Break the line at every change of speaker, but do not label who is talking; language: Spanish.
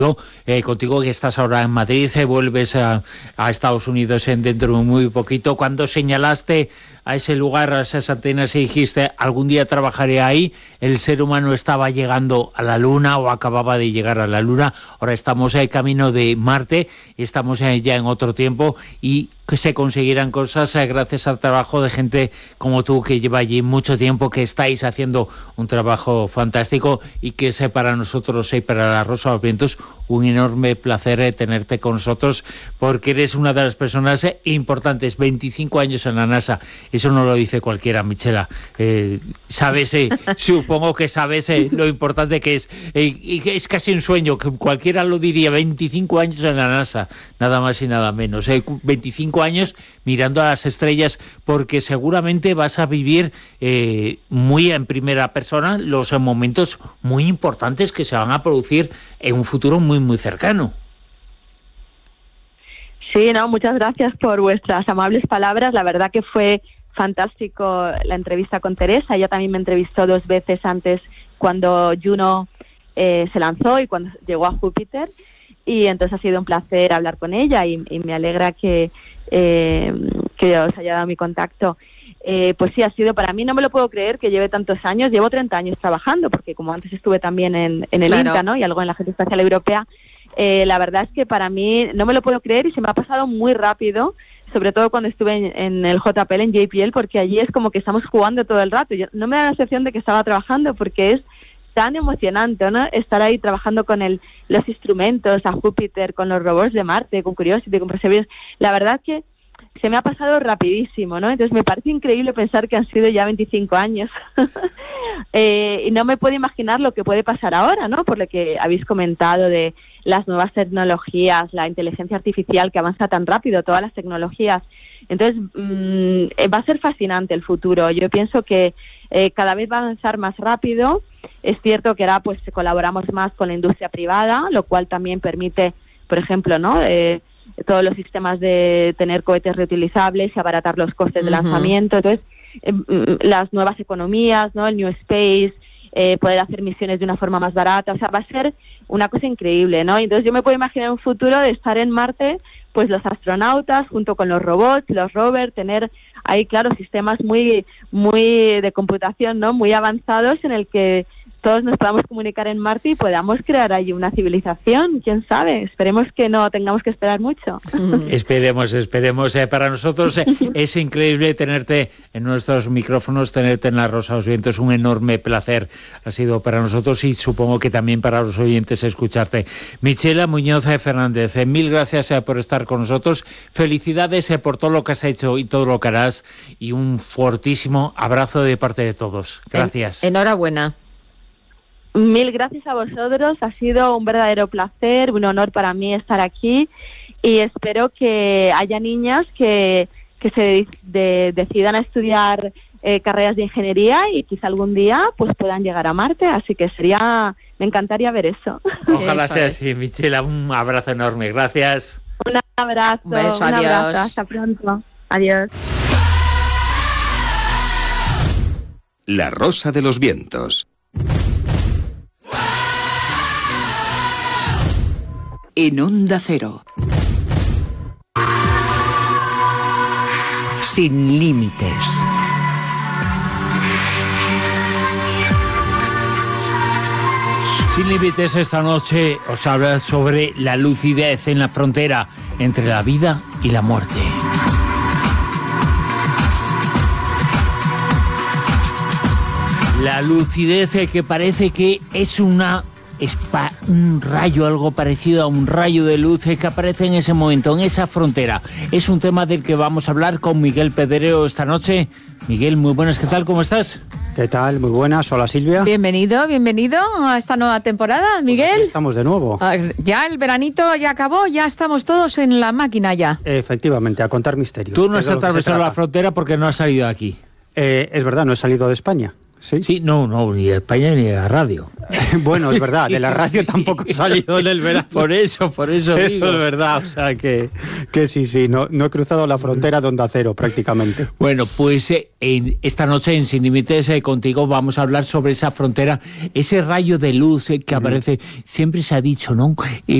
Contigo que estás ahora en Madrid, vuelves a Estados Unidos dentro de muy poquito. Cuando señalaste a ese lugar, a esas Atenas, y dijiste algún día trabajaré ahí, el ser humano estaba llegando a la Luna o acababa de llegar a la Luna. Ahora estamos en camino de Marte, estamos ya en otro tiempo, y que se conseguirán cosas gracias al trabajo de gente como tú, que lleva allí mucho tiempo, que estáis haciendo un trabajo fantástico, y que es para nosotros y para la Rosa de los Vientos un enorme placer tenerte con nosotros, porque eres una de las personas importantes. 25 años en la NASA, eso no lo dice cualquiera, Michela. Sabes, supongo que sabes lo importante que es, y es casi un sueño, que cualquiera lo diría. 25 años en la NASA, nada más y nada menos. 25 años mirando a las estrellas, porque seguramente vas a vivir muy en primera persona los momentos muy importantes que se van a producir en un futuro muy, muy cercano.
Sí, no, muchas gracias por vuestras amables palabras. La verdad que fue fantástico la entrevista con Teresa. Ella también me entrevistó 2 veces antes, cuando Juno se lanzó y cuando llegó a Júpiter. Y entonces ha sido un placer hablar con ella, y me alegra que os haya dado mi contacto. Pues sí, ha sido, para mí no me lo puedo creer que lleve tantos años. Llevo 30 años trabajando, porque como antes estuve también en el INTA, ¿no?, y algo en la Agencia Espacial Europea. La verdad es que para mí no me lo puedo creer, y se me ha pasado muy rápido, sobre todo cuando estuve en el JPL, en JPL, porque allí es como que estamos jugando todo el rato. Yo no me da la sensación de que estaba trabajando, porque es tan emocionante, ¿no?, estar ahí trabajando con los instrumentos a Júpiter, con los robots de Marte, con Curiosity, con Perseverance. La verdad que se me ha pasado rapidísimo, ¿no? Entonces me parece increíble pensar que han sido ya 25 años. Y no me puedo imaginar lo que puede pasar ahora, ¿no?, por lo que habéis comentado de las nuevas tecnologías, la inteligencia artificial que avanza tan rápido, todas las tecnologías. Entonces va a ser fascinante el futuro. Yo pienso que cada vez va a avanzar más rápido. Es cierto que ahora pues colaboramos más con la industria privada, lo cual también permite, por ejemplo, ¿no?, todos los sistemas de tener cohetes reutilizables y abaratar los costes de lanzamiento. Entonces, las nuevas economías, ¿no?, el New Space, poder hacer misiones de una forma más barata. O sea, va a ser una cosa increíble, ¿no? Entonces yo me puedo imaginar un futuro de estar en Marte, pues los astronautas junto con los robots, los rovers, tener ahí, claro, sistemas muy de computación, ¿no?, muy avanzados, en el que todos nos podamos comunicar en Marte y podamos crear ahí una civilización. ¿Quién sabe? Esperemos que no tengamos que esperar mucho.
Esperemos. Para nosotros es increíble tenerte en nuestros micrófonos, tenerte en la Rosa de los Vientos. Un enorme placer ha sido para nosotros, y supongo que también para los oyentes escucharte. Michela Muñoz Fernández, mil gracias por estar con nosotros. Felicidades por todo lo que has hecho y todo lo que harás, y un fortísimo abrazo de parte de todos. Gracias.
Enhorabuena.
Mil gracias a vosotros, ha sido un verdadero placer, un honor para mí estar aquí, y espero que haya niñas que se decidan a estudiar carreras de ingeniería, y quizá algún día pues puedan llegar a Marte, así que me encantaría ver eso.
Ojalá sea así, Michela, un abrazo enorme, gracias.
Un abrazo,
un beso,
adiós.
Abrazo,
hasta pronto, adiós.
La Rosa de los Vientos. En Onda Cero. Sin límites.
Sin límites, esta noche os habla sobre la lucidez en la frontera entre la vida y la muerte. La lucidez que parece que es un rayo, algo parecido a un rayo de luz que aparece en ese momento, en esa frontera. Es un tema del que vamos a hablar con Miguel Pedrero esta noche. Miguel, muy buenas, ¿qué tal? ¿Cómo estás?
¿Qué tal? Muy buenas, hola Silvia.
Bienvenido a esta nueva temporada, Miguel.
Pues estamos de nuevo.
Ya el veranito ya acabó, ya estamos todos en la máquina ya.
Efectivamente, a contar misterios.
Tú no has atravesado la frontera porque no has salido de aquí.
Es verdad, no he salido de España. Sí.
Sí, no, ni de España ni de la radio.
Bueno, es verdad, de la radio tampoco he salido en el verano.
Por eso
Eso
digo.
es verdad, o sea que sí, no he cruzado la frontera de Onda Cero prácticamente.
Bueno, pues esta noche en Sin Límites contigo vamos a hablar sobre esa frontera, ese rayo de luz que aparece, siempre se ha dicho, ¿no?